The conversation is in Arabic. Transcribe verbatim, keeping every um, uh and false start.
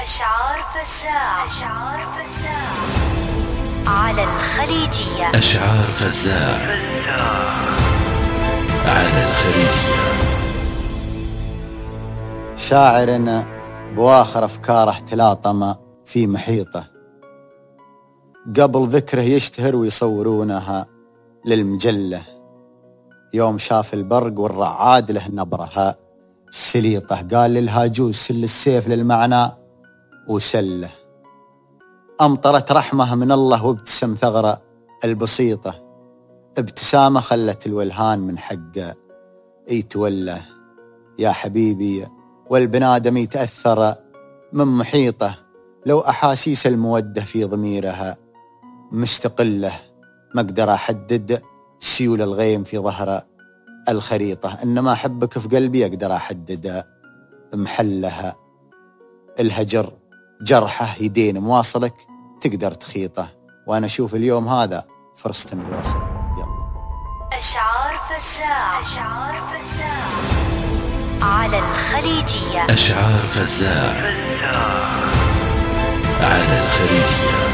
أشعار فزاع على الخليجية. أشعار فزاع على الخليجية. شاعر بواخر أفكاره تلاطم في محيطه، قبل ذكره يشتهر ويصورونها للمجلة. يوم شاف البرق والرعاد له نبرها سليطه، قال للهاجوز سل السيف للمعنى وسله. أمطرت رحمة من الله وابتسم ثغرة البسيطة، ابتسامة خلت الولهان من حقه يتوله. يا حبيبي والبنادم يتأثر من محيطه، لو أحاسيس المودة في ضميرها مستقله. ما أقدر أحدد سيول الغيم في ظهر الخريطة، إنما أحبك في قلبي أقدر أحدد محلها. الهجر جرحه يدين مواصلك تقدر تخيطه، وأنا أشوف اليوم هذا فرصة نواصل. يلا. أشعار فزاع على الخليجية. أشعار فزاع على الخليجية.